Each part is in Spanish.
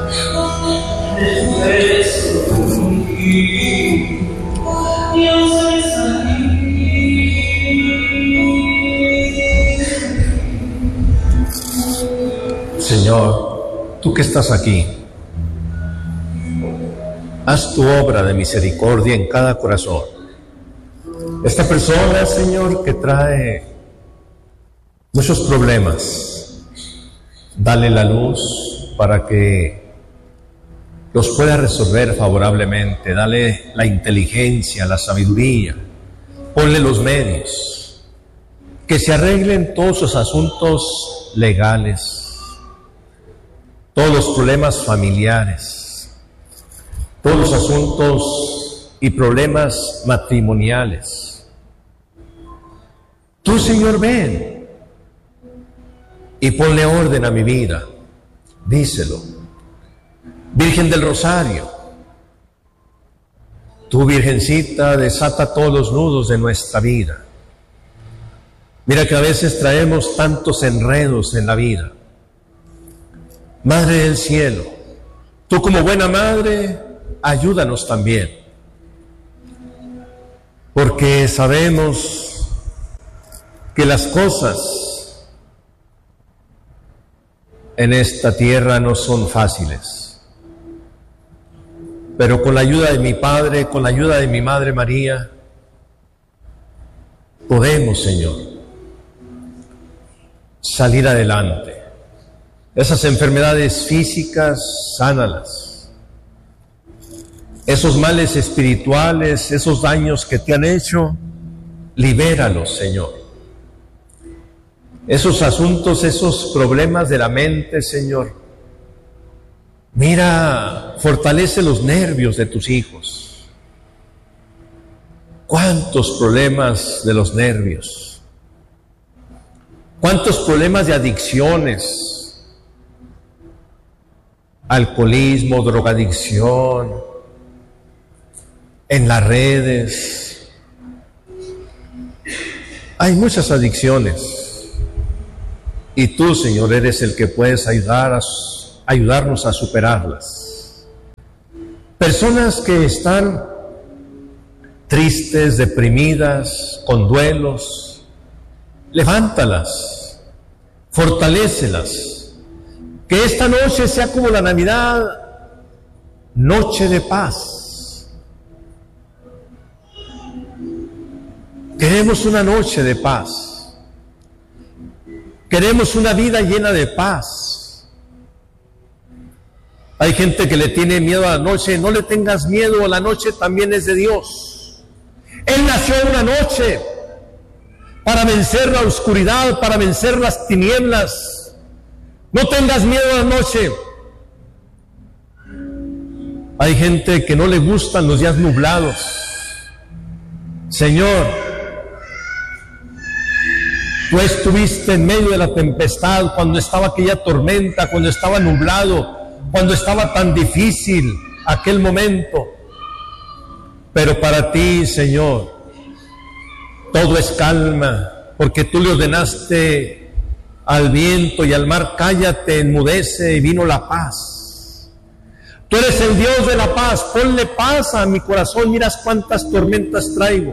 Señor, tú que estás aquí, haz tu obra de misericordia en cada corazón. Esta persona, Señor, que trae muchos problemas, dale la luz para que los pueda resolver favorablemente. Dale la inteligencia, la sabiduría, ponle los medios, que se arreglen todos los asuntos legales, todos los problemas familiares, todos los asuntos y problemas matrimoniales. Tú, Señor, ven y ponle orden a mi vida. Díselo. Virgen del Rosario, tú, Virgencita, desata todos los nudos de nuestra vida. Mira que a veces traemos tantos enredos en la vida. Madre del cielo, tú como buena madre, ayúdanos también, porque sabemos que las cosas en esta tierra no son fáciles, pero con la ayuda de mi Padre, con la ayuda de mi Madre María, podemos, Señor, salir adelante. Esas enfermedades físicas, sánalas. Esos males espirituales, esos daños que te han hecho, libéralos, Señor. Esos asuntos, esos problemas de la mente, Señor. Mira, fortalece los nervios de tus hijos. ¿Cuántos problemas de los nervios? ¿Cuántos problemas de adicciones? Alcoholismo, drogadicción, en las redes. Hay muchas adicciones. Y tú, Señor, eres el que puedes ayudarnos a superarlas. Personas que están tristes, deprimidas, con duelos, levántalas, fortalécelas. Que esta noche sea como la Navidad, noche de paz. Queremos una noche de paz. Queremos una vida llena de paz. Hay gente que le tiene miedo a la noche. No le tengas miedo, la noche también es de Dios. Él nació en una noche para vencer la oscuridad, para vencer las tinieblas. No tengas miedo a la noche. Hay gente que no le gustan los días nublados. Señor, tú estuviste en medio de la tempestad, cuando estaba aquella tormenta, cuando estaba nublado, cuando estaba tan difícil aquel momento. Pero para ti, Señor, todo es calma, porque tú le ordenaste al viento y al mar, cállate, enmudece, y vino la paz. Tú eres el Dios de la paz, ponle paz a mi corazón. Miras cuántas tormentas traigo.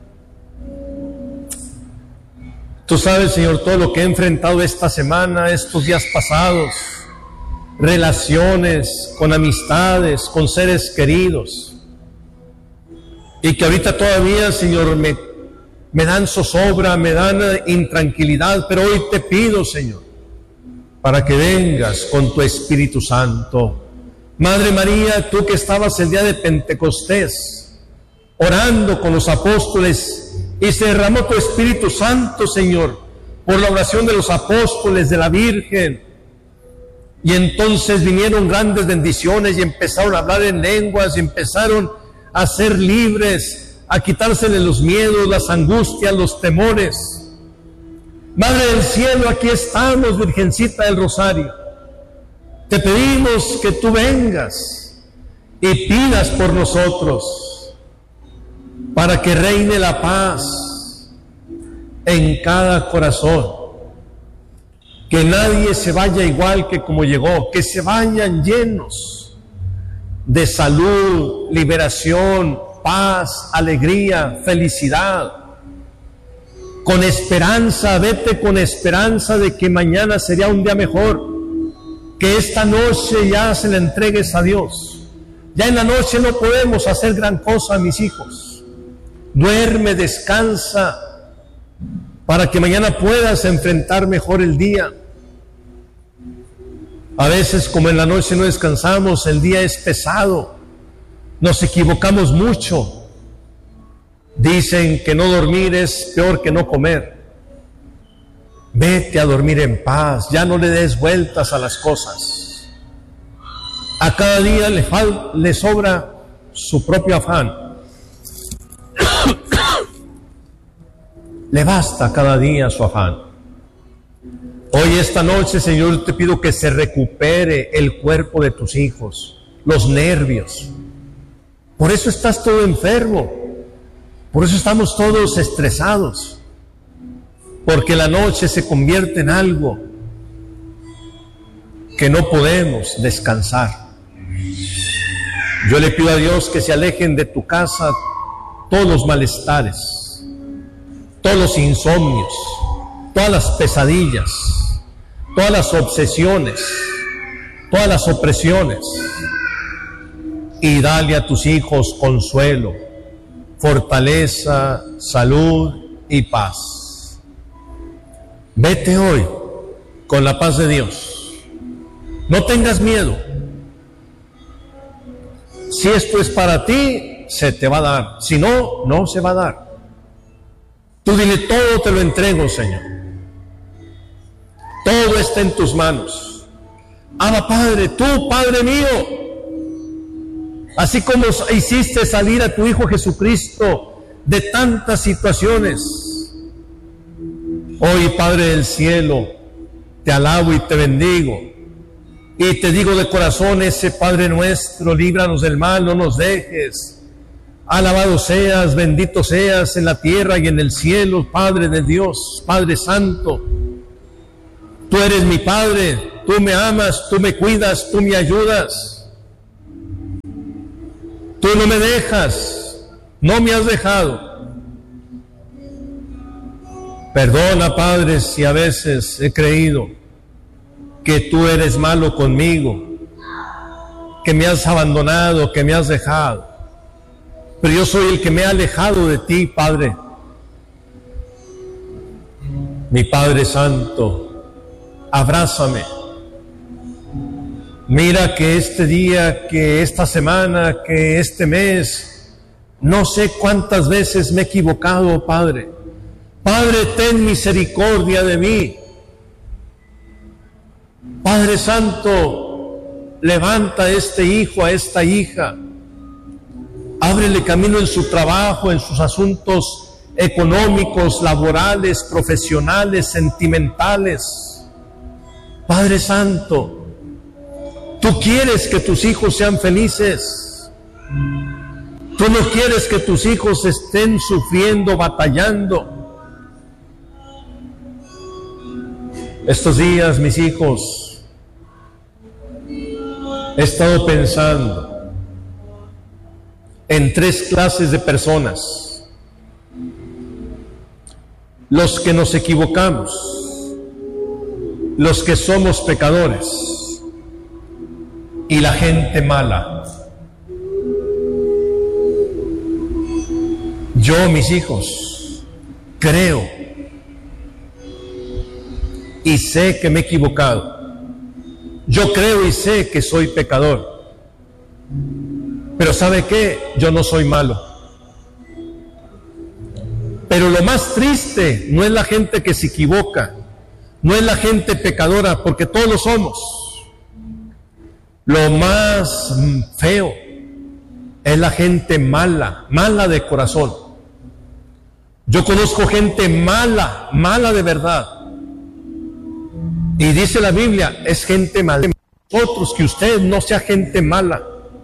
Tú sabes, Señor, todo lo que he enfrentado esta semana, estos días pasados, relaciones con amistades, con seres queridos, y que ahorita todavía, Señor, me dan zozobra, me dan intranquilidad, pero hoy te pido, Señor, para que vengas con tu Espíritu Santo. Madre María, tú que estabas el día de Pentecostés, orando con los apóstoles, y se derramó tu Espíritu Santo, Señor, por la oración de los apóstoles, de la Virgen, y entonces vinieron grandes bendiciones, y empezaron a hablar en lenguas, y empezaron a ser libres, a quitársele los miedos, las angustias, los temores. Madre del cielo, aquí estamos, Virgencita del Rosario. Te pedimos que tú vengas y pidas por nosotros, para que reine la paz en cada corazón. Que nadie se vaya igual que como llegó, que se vayan llenos de salud, liberación, paz, alegría, felicidad. Con esperanza, vete con esperanza de que mañana sería un día mejor. Que esta noche ya se la entregues a Dios. Ya en la noche no podemos hacer gran cosa, mis hijos. Duerme, descansa, para que mañana puedas enfrentar mejor el día. A veces, como en la noche no descansamos, el día es pesado, nos equivocamos mucho. Dicen que no dormir es peor que no comer. Vete a dormir en paz, ya no le des vueltas a las cosas. A cada día le sobra su propio afán. Le basta cada día su afán. Hoy, esta noche, Señor, te pido que se recupere el cuerpo de tus hijos, los nervios. Por eso estás todo enfermo, por eso estamos todos estresados, porque la noche se convierte en algo que no podemos descansar. Yo le pido a Dios que se alejen de tu casa todos los malestares, todos los insomnios, todas las pesadillas, todas las obsesiones, todas las opresiones, y dale a tus hijos consuelo, fortaleza, salud y paz. Vete hoy con la paz de Dios. No tengas miedo. Si esto es para ti, se te va a dar. Si no, no se va a dar. Tú dile: todo te lo entrego, Señor. Todo está en tus manos. Abba Padre, tú, Padre mío, así como hiciste salir a tu Hijo Jesucristo de tantas situaciones, hoy, Padre del cielo, te alabo y te bendigo. Y te digo de corazón, ese Padre nuestro, líbranos del mal, no nos dejes. Alabado seas, bendito seas en la tierra y en el cielo, Padre de Dios, Padre Santo. Tú eres mi Padre, tú me amas, tú me cuidas, tú me ayudas. Tú no me dejas, no me has dejado. Perdona, Padre, si a veces he creído que tú eres malo conmigo, que me has abandonado, que me has dejado. Pero yo soy el que me ha alejado de ti, Padre. Mi Padre Santo, abrázame. Mira que este día, que esta semana, que este mes, no sé cuántas veces me he equivocado, Padre. Padre, ten misericordia de mí. Padre Santo, levanta a este hijo, a esta hija. Ábrele camino en su trabajo, en sus asuntos económicos, laborales, profesionales, sentimentales. Padre Santo, tú quieres que tus hijos sean felices. Tú no quieres que tus hijos estén sufriendo, batallando. Estos días, mis hijos, he estado pensando en tres clases de personas: los que nos equivocamos, los que somos pecadores y la gente mala. Yo, mis hijos, creo y sé que me he equivocado. Yo creo y sé que soy pecador. Pero ¿sabe qué? Yo no soy malo. Pero lo más triste no es la gente que se equivoca, no es la gente pecadora, porque todos lo somos. Lo más feo es la gente mala, mala de corazón. Yo conozco gente mala, mala de verdad. Y dice la Biblia, es gente mala. Otros, que usted no sea gente mala.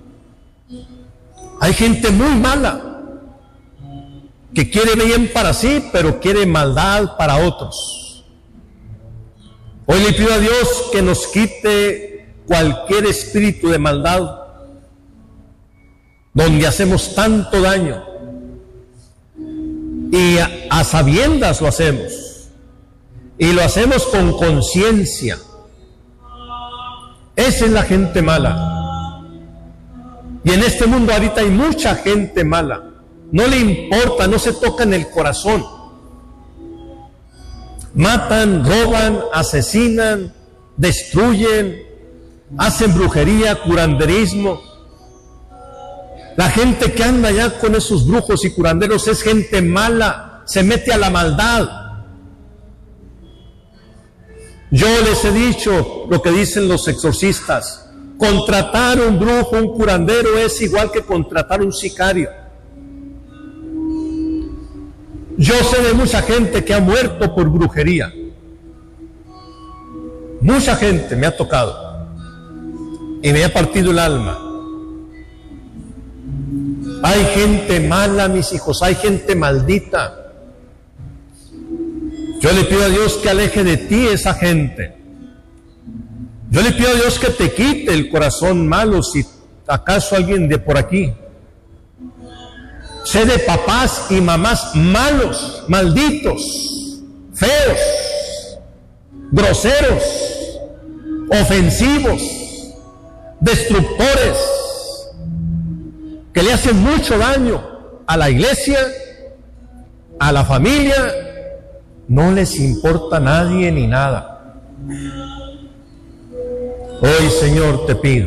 Hay gente muy mala que quiere bien para sí, pero quiere maldad para otros. Hoy le pido a Dios que nos quite cualquier espíritu de maldad donde hacemos tanto daño y a sabiendas lo hacemos, y lo hacemos con conciencia. Esa es la gente mala. Y en este mundo ahorita hay mucha gente mala. No le importa, no se toca en el corazón. Matan, roban, asesinan, destruyen, hacen brujería, curanderismo. La gente que anda allá con esos brujos y curanderos es gente mala, se mete a la maldad. Yo les he dicho lo que dicen los exorcistas: contratar un brujo, un curandero es igual que contratar un sicario. Yo sé de mucha gente que ha muerto por brujería. Mucha gente me ha tocado y me ha partido el alma. Hay gente mala, mis hijos, hay gente maldita. Yo le pido a Dios que aleje de ti esa gente. Yo le pido a Dios que te quite el corazón malo, si acaso alguien de por aquí. Sé de papás y mamás malos, malditos, feos, groseros, ofensivos, destructores, que le hacen mucho daño a la iglesia, a la familia. No les importa a nadie ni nada. Hoy, Señor, te pido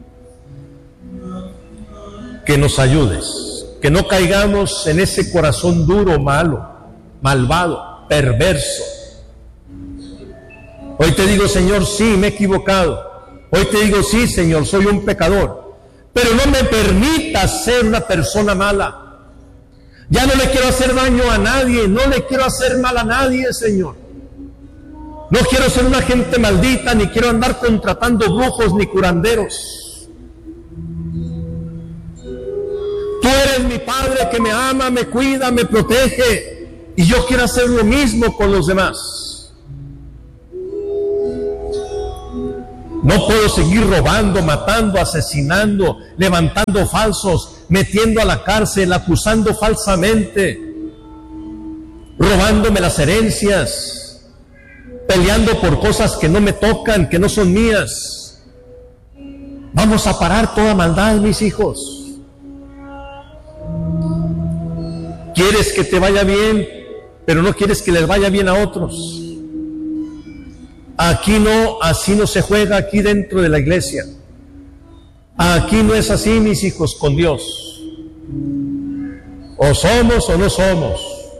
que nos ayudes, que no caigamos en ese corazón duro, malo, malvado, perverso. Hoy te digo, Señor, sí, me he equivocado. Hoy te digo, sí, Señor, soy un pecador, pero no me permitas ser una persona mala. Ya no le quiero hacer daño a nadie, no le quiero hacer mal a nadie, Señor. No quiero ser una gente maldita, ni quiero andar contratando brujos ni curanderos. Tú eres mi Padre que me ama, me cuida, me protege, y yo quiero hacer lo mismo con los demás. No puedo seguir robando, matando, asesinando, levantando falsos, metiendo a la cárcel, acusando falsamente, robándome las herencias, peleando por cosas que no me tocan, que no son mías. Vamos a parar toda maldad, mis hijos. Quieres que te vaya bien, pero no quieres que les vaya bien a otros. Aquí no, así no se juega aquí dentro de la iglesia. Aquí no es así, mis hijos, con Dios. O somos o no somos.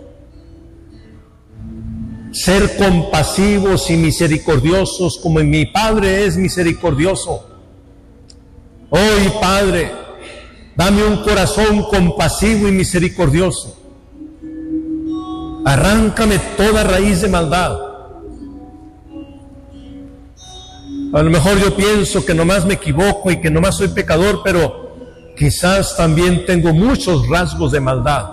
Ser compasivos y misericordiosos como mi Padre es misericordioso. Hoy, Padre, dame un corazón compasivo y misericordioso. Arráncame toda raíz de maldad. A lo mejor yo pienso que nomás me equivoco y que nomás soy pecador, pero quizás también tengo muchos rasgos de maldad.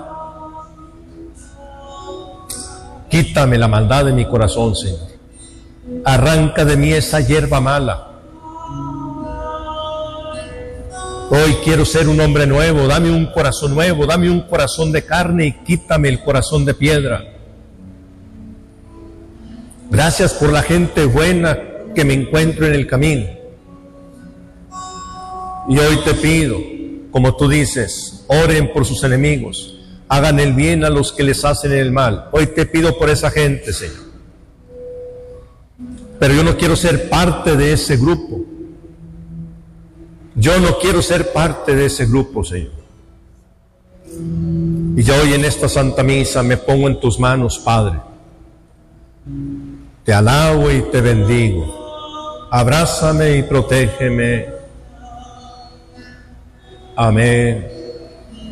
Quítame la maldad de mi corazón, Señor. Arranca de mí esa hierba mala. Hoy quiero ser un hombre nuevo, dame un corazón nuevo, dame un corazón de carne y quítame el corazón de piedra. Gracias por la gente buena que me encuentro en el camino. Y hoy te pido, como tú dices, oren por sus enemigos, hagan el bien a los que les hacen el mal. Hoy te pido por esa gente, Señor. Pero yo no quiero ser parte de ese grupo. Yo no quiero ser parte de ese grupo, Señor. Y yo hoy en esta Santa Misa me pongo en tus manos, Padre. Te alabo y te bendigo. Abrázame y protégeme. Amén.